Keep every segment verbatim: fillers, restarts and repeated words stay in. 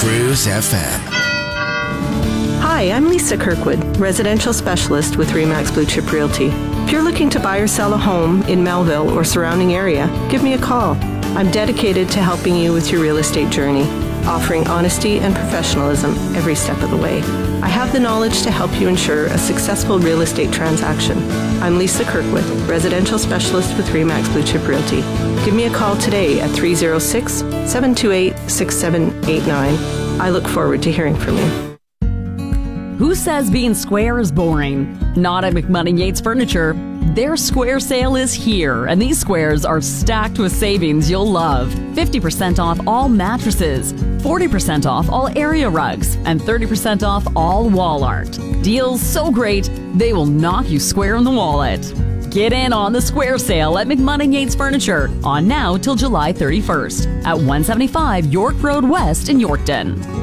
Cruise F M. Hi, I'm Lisa Kirkwood, residential specialist with Remax Blue Chip Realty. If you're looking to buy or sell a home in Melville or surrounding area, give me a call. I'm dedicated to helping you with your real estate journey, offering honesty and professionalism every step of the way. I have the knowledge to help you ensure a successful real estate transaction. I'm Lisa Kirkwood, residential specialist with Remax Blue Chip Realty. Give me a call today at three oh six, seven two eight, six seven eight nine. I look forward to hearing from you. Who says being square is boring? Not at McMoney Yates Furniture. Their square sale is here, and these squares are stacked with savings you'll love. fifty percent off all mattresses, forty percent off all area rugs, and thirty percent off all wall art. Deals so great, they will knock you square in the wallet. Get in on the square sale at McMoney Yates Furniture, on now till July thirty-first at one seventy-five York Road West in Yorkton.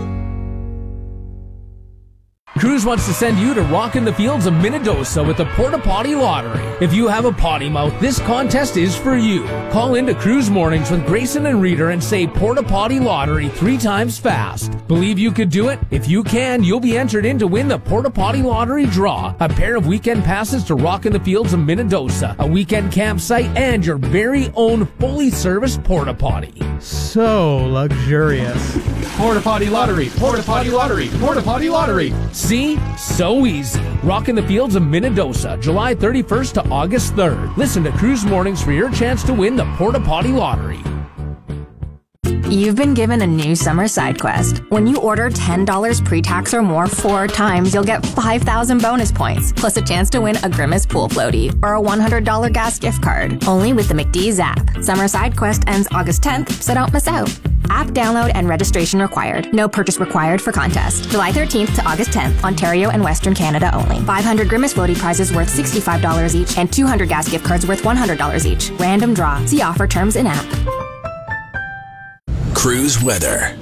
Cruise wants to send you to rockin' the fields of Minnedosa with the Porta Potty Lottery. If you have a potty mouth, this contest is for you. Call into Cruise Mornings with Grayson and Reader and say Porta Potty Lottery three times fast. Believe you could do it? If you can, you'll be entered in to win the Porta Potty Lottery draw. A pair of weekend passes to rockin' the fields of Minnedosa, a weekend campsite, and your very own fully serviced porta potty. So luxurious. Porta Potty Lottery, Porta Potty Lottery, Porta Potty Lottery. See? So easy. Rockin' the fields of Minnedosa, July thirty-first to August third. Listen to Cruise Mornings for your chance to win the Porta Potty Lottery. You've been given a new summer side quest. When you order ten dollars pre-tax or more four times, you'll get five thousand bonus points, plus a chance to win a Grimace pool floaty or a one hundred dollars gas gift card. Only with the McDee's app. Summer side quest ends August tenth, so don't miss out. App download and registration required. No purchase required for contest. July thirteenth to August tenth, Ontario and Western Canada only. five hundred Grimace floaty prizes worth sixty-five dollars each and two hundred gas gift cards worth one hundred dollars each. Random draw. See offer terms in app. Cruise weather.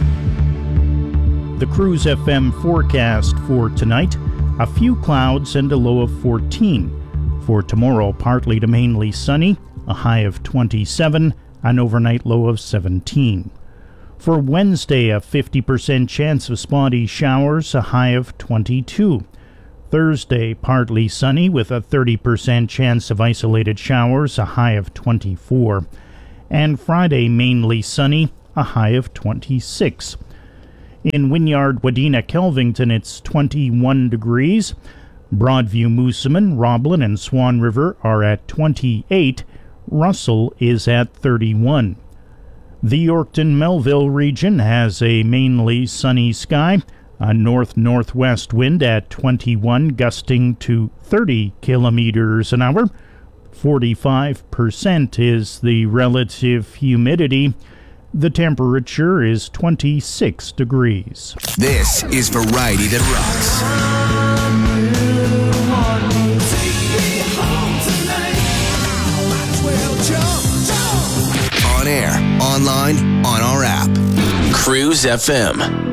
The Cruise F M forecast for tonight, a few clouds and a low of fourteen. For tomorrow, partly to mainly sunny, a high of twenty-seven, an overnight low of seventeen. For Wednesday, a fifty percent chance of spotty showers, a high of twenty-two. Thursday, partly sunny with a thirty percent chance of isolated showers, a high of twenty-four. And Friday, mainly sunny, a high of twenty-six. In Wynyard, Wadena, Kelvington, it's twenty-one degrees. Broadview, Moosomin, Roblin, and Swan River are at twenty-eight. Russell is at thirty-one. The Yorkton-Melville region has a mainly sunny sky. A north-northwest wind at twenty-one, gusting to thirty kilometers an hour. forty-five percent is the relative humidity. The temperature is twenty-six degrees. This is Variety That Rocks. On air, online, on our app. Cruise F M.